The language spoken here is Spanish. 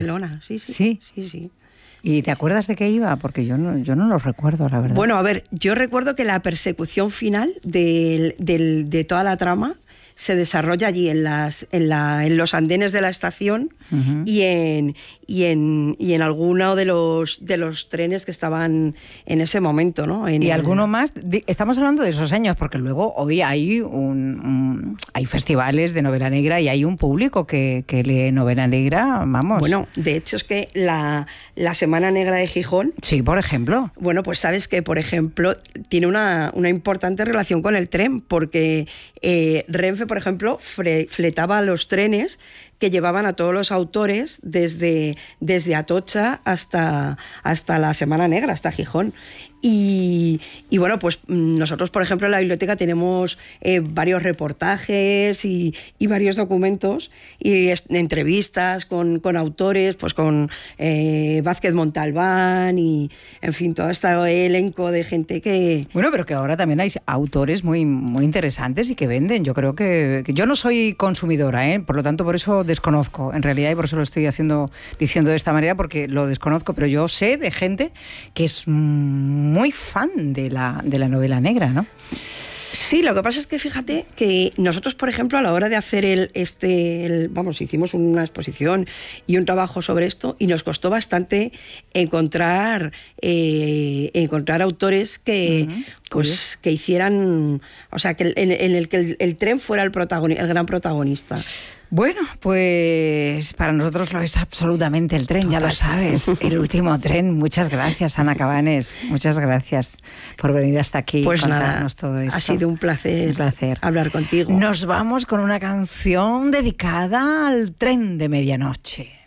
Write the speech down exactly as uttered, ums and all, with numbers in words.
Barcelona, sí, sí. Sí, sí, sí. ¿Y te acuerdas de qué iba? Porque yo no, yo no lo recuerdo, la verdad. Bueno, a ver, yo recuerdo que la persecución final del, del, de toda la trama se desarrolla allí en, las, en, la, en los andenes de la estación uh-huh. y, en, y, en, y en alguno de los, de los trenes que estaban en ese momento, ¿no? En ¿Y el... alguno más? Estamos hablando de esos años, porque luego hoy hay un, un hay festivales de novela negra y hay un público que, que lee novela negra, vamos. Bueno, de hecho es que la, la Semana Negra de Gijón... Sí, por ejemplo. Bueno, pues sabes que, por ejemplo, tiene una, una importante relación con el tren, porque eh, Renfe, por ejemplo, fre, fletaba los trenes que llevaban a todos los autores desde, desde Atocha hasta, hasta la Semana Negra, hasta Gijón. Y, y bueno, pues nosotros, por ejemplo, en la biblioteca tenemos eh, varios reportajes y, y varios documentos y es, entrevistas con, con autores, pues con eh, Vázquez Montalbán y, en fin, todo este elenco de gente que... Bueno, pero que ahora también hay autores muy, muy interesantes y que venden. Yo creo que, que yo no soy consumidora, ¿eh? Por lo tanto, por eso desconozco, en realidad, y por eso lo estoy haciendo, diciendo de esta manera, porque lo desconozco, pero yo sé de gente que es muy fan de la, de la novela negra, ¿no? Sí, lo que pasa es que fíjate que nosotros, por ejemplo, a la hora de hacer el, este, el, vamos, hicimos una exposición y un trabajo sobre esto y nos costó bastante encontrar, eh, encontrar autores que, uh-huh. pues, que hicieran, o sea, que en, en el que el, el tren fuera el, protagoni- el gran protagonista. Bueno, pues para nosotros lo es absolutamente el tren, Total. Ya lo sabes, el último tren. Muchas gracias, Ana Cabanes, muchas gracias por venir hasta aquí pues y contarnos nada, todo esto. Ha sido un placer, un placer hablar contigo. Nos vamos con una canción dedicada al tren de medianoche.